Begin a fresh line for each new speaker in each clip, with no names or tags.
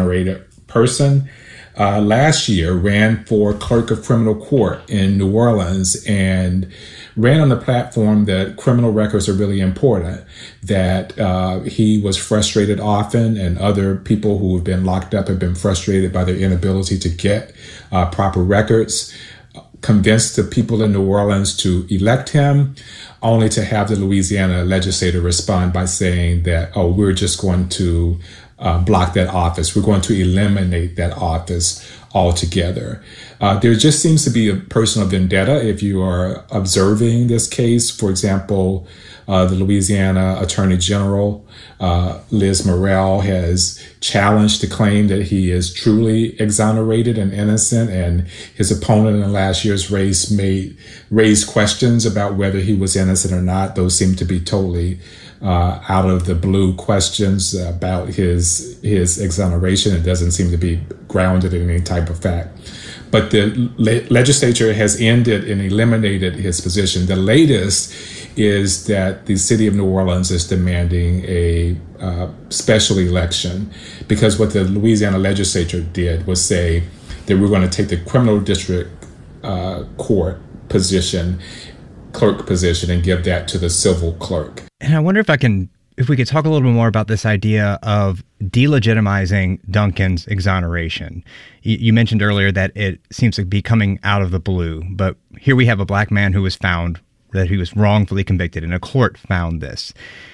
exonerated person, last year ran for clerk of criminal court in New Orleans and ran on the platform that criminal records are really important, that he was frustrated often, and other people who have been locked up have been frustrated by their inability to get proper records, convinced the people in New Orleans to elect him, only to have the Louisiana legislature respond by saying that, oh, we're just going to block that office. We're going to eliminate that office altogether. There just seems to be a personal vendetta if you are observing this case. For example, the Louisiana Attorney General, Liz Murrill, has challenged the claim that he is truly exonerated and innocent, and his opponent in last year's race raised questions about whether he was innocent or not. Those seem to be totally out of the blue questions about his exoneration. It doesn't seem to be grounded in any type of fact. But the legislature has ended and eliminated his position. The latest is that the city of New Orleans is demanding a special election, because what the Louisiana legislature did was say that we're going to take the criminal district court position, clerk position, and give that to the civil clerk.
And I wonder if we could talk a little bit more about this idea of delegitimizing Duncan's exoneration. You mentioned earlier that it seems to be coming out of the blue, but here we have a black man who was found that he was wrongfully convicted, and a court found this.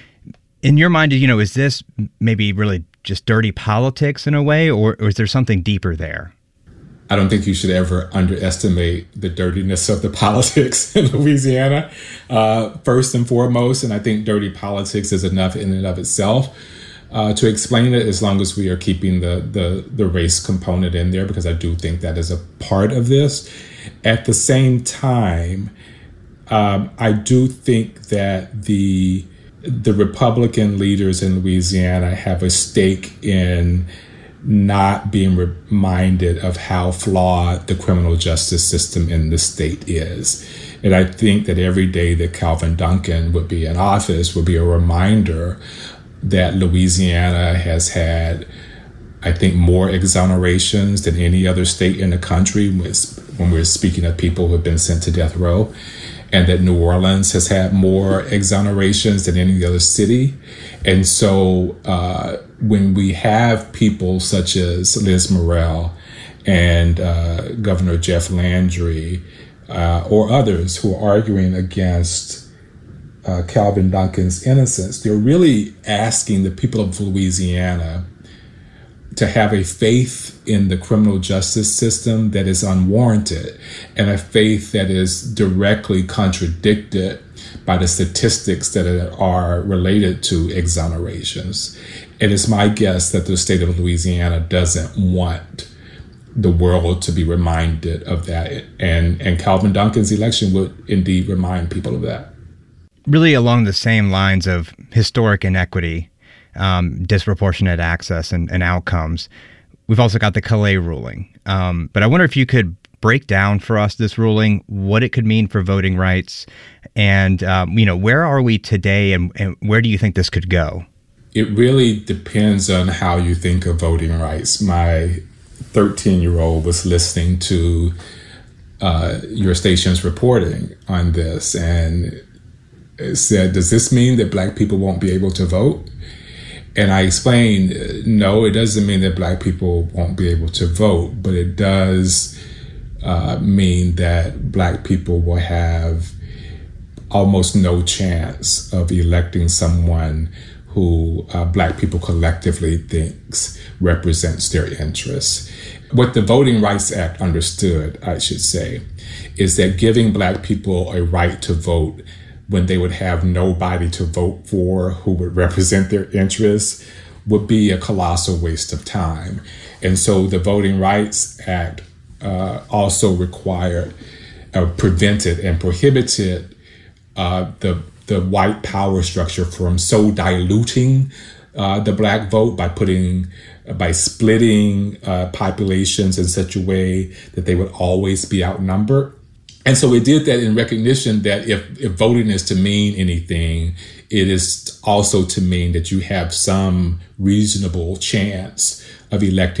In your mind, is this maybe really just dirty politics in a way, or is there something deeper there?
I don't think you should ever underestimate the dirtiness of the politics in Louisiana, first and foremost. And I think dirty politics is enough in and of itself to explain it, as long as we are keeping the race component in there, because I do think that is a part of this. At the same time, I do think that the Republican leaders in Louisiana have a stake in not being reminded of how flawed the criminal justice system in the state is. And I think that every day that Calvin Duncan would be in office would be a reminder that Louisiana has had, I think, more exonerations than any other state in the country when we're speaking of people who have been sent to death row, and that New Orleans has had more exonerations than any other city. And so when we have people such as Liz Murrill and Governor Jeff Landry or others who are arguing against Calvin Duncan's innocence, they're really asking the people of Louisiana to have a faith in the criminal justice system that is unwarranted, and a faith that is directly contradicted by the statistics that are related to exonerations. And it's my guess that the state of Louisiana doesn't want the world to be reminded of that. And Calvin Duncan's election would indeed remind people of that.
Really along the same lines of historic inequity, disproportionate access and outcomes, we've also got the Calais ruling. But I wonder if you could break down for us this ruling, what it could mean for voting rights, and where are we today, and where do you think this could go?
It really depends on how you think of voting rights. My 13-year-old was listening to your station's reporting on this, and it said, does this mean that Black people won't be able to vote? And I explained, no, it doesn't mean that Black people won't be able to vote, but it does mean that Black people will have almost no chance of electing someone who Black people collectively thinks represents their interests. What the Voting Rights Act understood, I should say, is that giving Black people a right to vote when they would have nobody to vote for who would represent their interests would be a colossal waste of time. And so the Voting Rights Act also required, prevented and prohibited the white power structure from so diluting the Black vote by splitting populations in such a way that they would always be outnumbered. And so it did that in recognition that if voting is to mean anything, it is also to mean that you have some reasonable chance of electing